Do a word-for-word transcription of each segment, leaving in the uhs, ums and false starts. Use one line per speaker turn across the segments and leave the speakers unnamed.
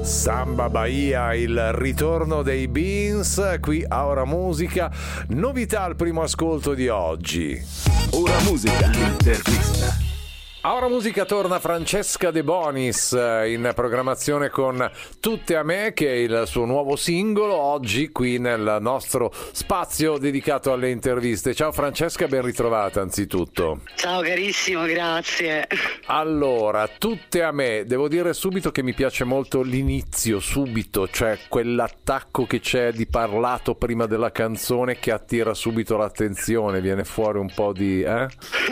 Samba Bahia, il ritorno dei Beans, qui a Ora Musica, novità al primo ascolto di oggi.
Ora Musica, l'intervista.
A Ora Musica torna Francesca De Bonis in programmazione con Tutte a me, che è il suo nuovo singolo, oggi qui nel nostro spazio dedicato alle interviste. Ciao Francesca, ben ritrovata anzitutto.
Ciao carissimo, grazie.
Allora, Tutte a me, devo dire subito che mi piace molto l'inizio, subito, cioè quell'attacco che c'è di parlato prima della canzone che attira subito l'attenzione, viene fuori un po' di... Eh?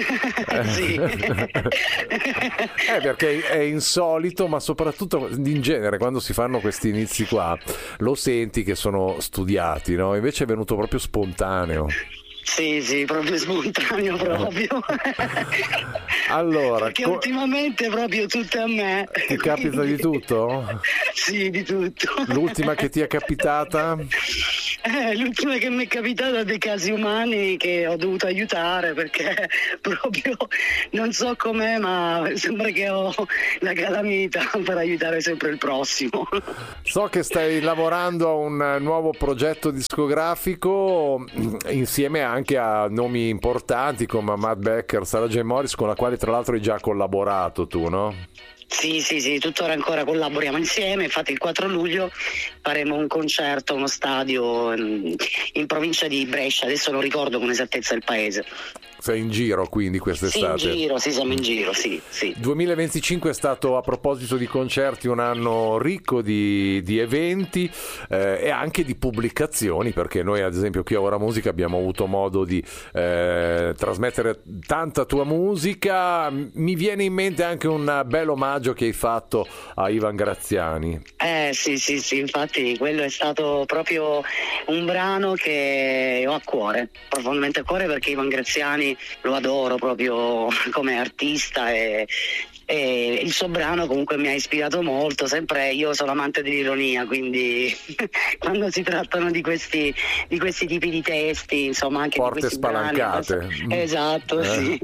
Sì.
Eh, perché è insolito, ma soprattutto in genere quando si fanno questi inizi qua lo senti che sono studiati, no? Invece è venuto proprio spontaneo.
Sì, sì, proprio spontaneo proprio.
Allora,
perché
co-
ultimamente proprio Tutte a me.
Ti capita di tutto?
Sì, di tutto.
L'ultima che ti è capitata?
Eh, l'ultima che mi è capitata dei casi umani che ho dovuto aiutare, perché proprio non so com'è, ma sembra che ho la calamita per aiutare sempre il prossimo.
So che stai lavorando a un nuovo progetto discografico insieme anche a nomi importanti come Matt Becker, Sarah J. Morris, con la quale tra l'altro hai già collaborato tu, no?
Sì, sì, sì, tuttora ancora collaboriamo insieme. Infatti il quattro luglio faremo un concerto a uno stadio in, in provincia di Brescia, adesso non ricordo con esattezza il paese.
Sei in giro quindi quest'estate?
Sì, in giro, sì, siamo in giro, sì, sì.
duemilaventicinque è stato, a proposito di concerti, un anno ricco di, di eventi eh, e anche di pubblicazioni, perché noi ad esempio qui a Ora Musica abbiamo avuto modo di eh, trasmettere tanta tua musica. Mi viene in mente anche un bel omaggio che hai fatto a Ivan Graziani.
Eh sì, sì, sì, infatti quello è stato proprio un brano che ho a cuore, profondamente a cuore, perché Ivan Graziani lo adoro proprio come artista e, e il suo brano comunque mi ha ispirato molto. Sempre io sono amante dell'ironia, quindi quando si trattano di questi di questi tipi di testi, insomma, anche
porte
di questi
spalancate
brani,
mm.
esatto,
eh.
sì.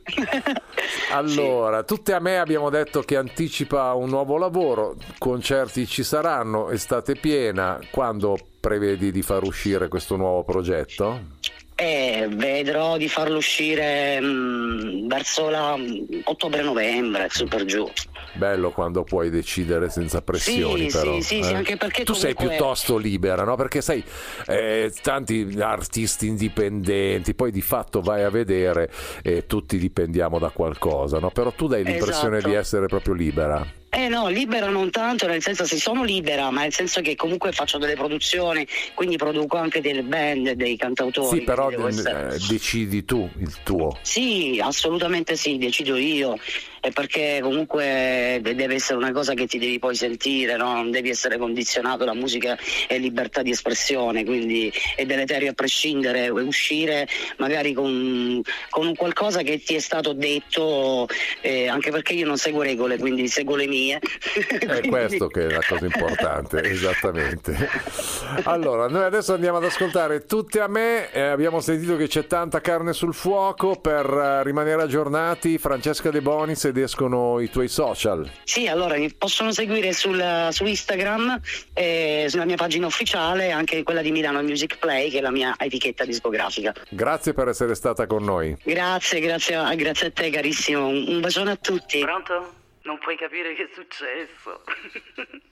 Allora, Tutte a me abbiamo detto che anticipa un nuovo lavoro, concerti ci saranno, estate piena. Quando prevedi di far uscire questo nuovo progetto?
Eh, vedrò di farlo uscire mh, verso la ottobre-novembre, su per giù.
Bello quando puoi decidere senza pressioni,
sì,
però.
Sì, sì,
eh?
sì, anche perché
tu
comunque...
sei piuttosto libera, no? Perché sai, eh, tanti artisti indipendenti, poi di fatto vai a vedere e tutti dipendiamo da qualcosa, no? Però tu dai l'impressione
esatto.
di essere proprio libera.
Eh no, libera non tanto, nel senso sì, sono libera, ma nel senso che comunque faccio delle produzioni, quindi produco anche delle band, dei cantautori.
Sì, però
devo essere...
eh, decidi tu il tuo.
Sì, assolutamente sì, decido io, è perché comunque deve essere una cosa che ti devi poi sentire, no? Non devi essere condizionato, la musica è libertà di espressione, quindi è deleterio a prescindere, uscire magari con, con un qualcosa che ti è stato detto, eh, anche perché io non seguo regole, quindi seguo le mie.
È
Quindi...
questo che è la cosa importante, esattamente. Allora, noi adesso andiamo ad ascoltare Tutte a me, eh, abbiamo sentito che c'è tanta carne sul fuoco. Per uh, rimanere aggiornati, Francesca De Bonis, ed escono i tuoi social.
Sì, allora mi possono seguire sul, su Instagram, eh, sulla mia pagina ufficiale, anche quella di Milano Music Play, che è la mia etichetta discografica.
Grazie per essere stata con noi.
Grazie, grazie a, grazie a te carissimo, un, un bacione a tutti.
Pronto? Non puoi capire che è successo.